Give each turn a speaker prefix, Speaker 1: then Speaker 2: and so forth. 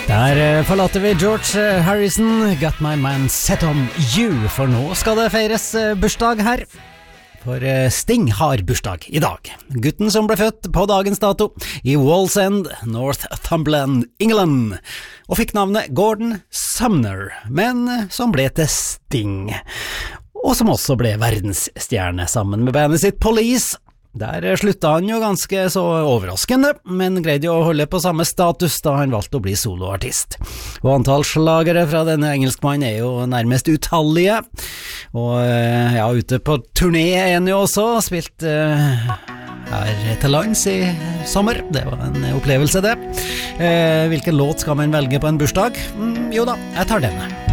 Speaker 1: Der forlater vi George Harrison, Got My Man Set On You, for nå skal det feires bursdag her. For Sting har bursdag i dag. Gutten som ble født på dagens dato i Wallsend, Northumberland, England, og fikk navnet Gordon Sumner, men som ble til Sting, og som også ble verdensstjerne sammen med bandet sitt Police. Der slutta han jo ganske så overraskende, men greide å holde på samme status da han valgte å bli soloartist. Og antall slagere fra denne engelskmannen jo nærmest utallige. Og ja, ute på turné han jo også, spilt her til lands i sommer. Det var en opplevelse det. Hvilken låt skal man velge på en bursdag? Jo da, jeg tar denne.